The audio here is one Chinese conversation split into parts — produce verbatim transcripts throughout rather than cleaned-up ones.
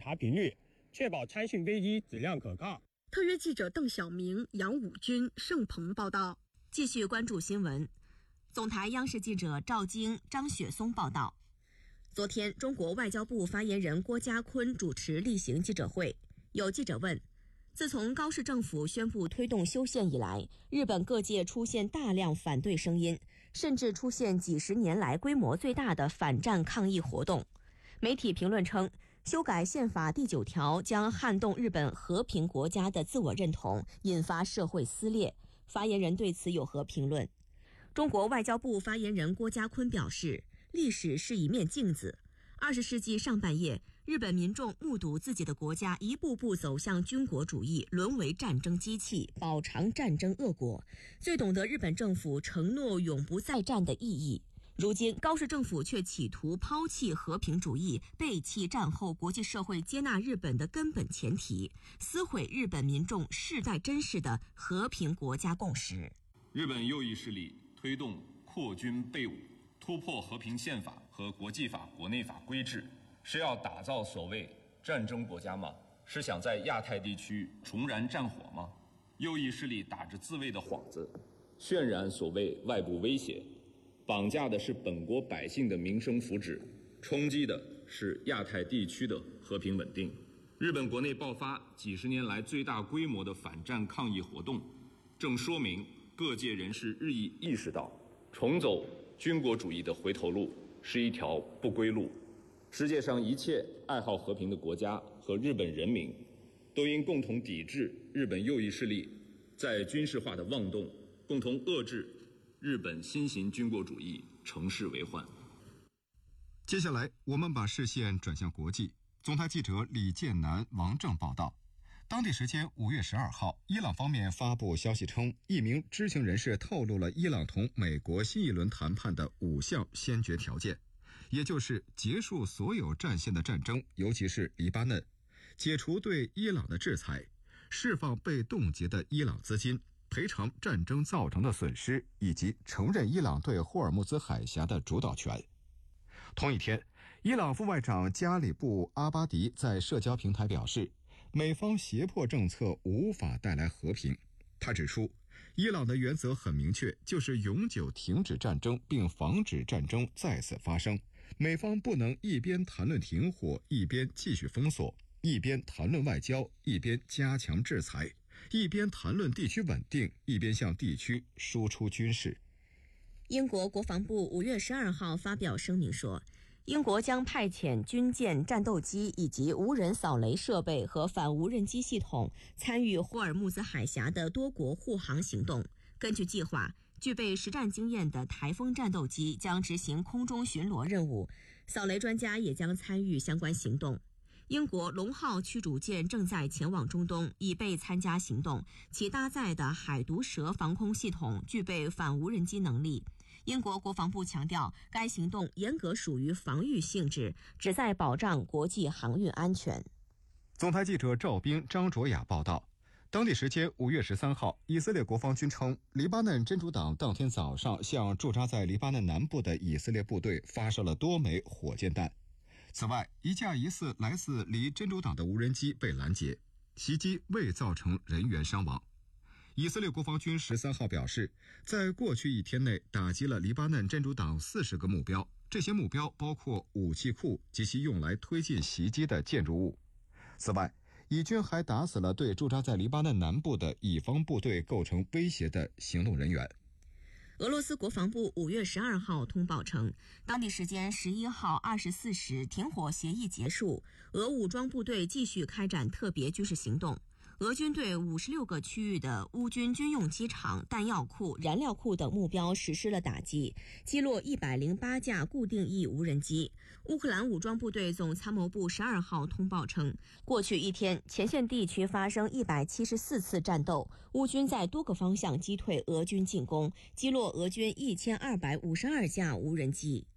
查频率，确保参训飞机质量可靠。 特约记者邓晓明、杨武军、盛鹏报道。 继续关注新闻。总台央视记者赵晶、张雪松报道。昨天，中国外交部发言人郭家坤主持例行记者会，有记者问，自从高市政府宣布推动修宪以来，日本各界出现大量反对声音，甚至出现几十年来规模最大的反战抗议活动。媒体评论称，修改宪法第九条将撼动日本和平国家的自我认同，引发社会撕裂。发言人对此有何评论？中国外交部发言人郭家坤表示，历史是一面镜子。二十世纪上半叶，日本民众目睹自己的国家一步步走向军国主义，沦为战争机器，饱尝战争恶果，最懂得日本政府承诺永不再战的意义。如今，高市政府却企图抛弃和平主义，背弃战后国际社会接纳日本的根本前提，撕毁日本民众世代珍视的和平国家共识。 日本右翼势力推动扩军备武，突破和平宪法和国际法、国内法规制，是要打造所谓战争国家吗？是想在亚太地区重燃战火吗？右翼势力打着自卫的幌子，渲染所谓外部威胁，绑架的是本国百姓的民生福祉，冲击的是亚太地区的和平稳定。日本国内爆发几十年来最大规模的反战抗议活动，正说明各界人士日益意识到，重走军国主义的回头路是一条不归路。世界上一切爱好和平的国家和日本人民都应共同抵制日本右翼势力在军事化的妄动，共同遏制日本新型军国主义乘势为患。 接下来我们把视线转向国际。总台记者李建南、王正报道。当地时间五月十二号，伊朗方面发布消息称，一名知情人士透露了伊朗同美国新一轮谈判的五项先决条件，也就是结束所有战线的战争，尤其是黎巴嫩，解除对伊朗的制裁，释放被冻结的伊朗资金，赔偿战争造成的损失，以及承认伊朗对霍尔木兹海峡的主导权。同一天，伊朗副外长加里布阿巴迪在社交平台表示，美方胁迫政策无法带来和平。他指出，伊朗的原则很明确，就是永久停止战争并防止战争再次发生。美方不能一边谈论停火，一边继续封锁，一边谈论外交，一边加强制裁，一边谈论地区稳定，一边向地区输出军事。 英国国防部五月十二号发表声明说，英国将派遣军舰、战斗机以及无人扫雷设备和反无人机系统参与霍尔木兹海峡的多国护航行动。根据计划，具备实战经验的台风战斗机将执行空中巡逻任务，扫雷专家也将参与相关行动。英国龙号驱逐舰正在前往中东，以备参加行动，其搭载的海毒蛇防空系统具备反无人机能力。英国国防部强调，该行动严格属于防御性质，旨在保障国际航运安全。 总台记者赵斌、张卓雅报道。当地时间五月十三号，以色列国防军称，黎巴嫩真主党当天早上向驻扎在黎巴嫩南部的以色列部队发射了多枚火箭弹。此外，一架疑似来自离真主党的无人机被拦截，袭击未造成人员伤亡。以色列国防军十三号表示，在过去一天内打击了黎巴嫩真主党四十个目标，这些目标包括武器库及其用来推进袭击的建筑物。此外，以军还打死了对驻扎在黎巴嫩南部的以方部队构成威胁的行动人员。 俄罗斯国防部五月十二号通报称，当地时间十一号二十四时，停火协议结束，俄武装部队继续开展特别军事行动。俄军对五十六个区域的乌军军用机场、弹药库、燃料库等目标实施了打击，击落一百零八架固定翼无人机。乌克兰武装部队总参谋部十二号通报称，过去一天，前线地区发生一百七十四次战斗，乌军在多个方向击退俄军进攻，击落俄军一千二百五十二架无人机。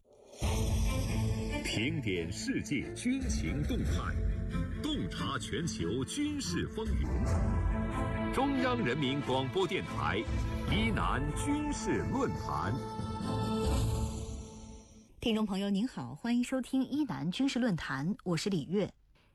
评点世界军情动态，洞察全球军事风云。中央人民广播电台伊南军事论坛。 听众朋友您好，欢迎收听伊南军事论坛，我是李月。